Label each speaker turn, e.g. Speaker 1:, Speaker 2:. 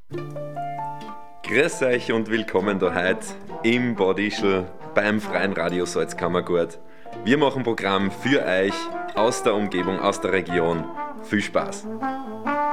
Speaker 1: Grüß euch und willkommen da heute im Badischl beim Freien Radio Salzkammergut. Wir machen Programm für euch aus der Umgebung, aus der Region. Viel Spaß!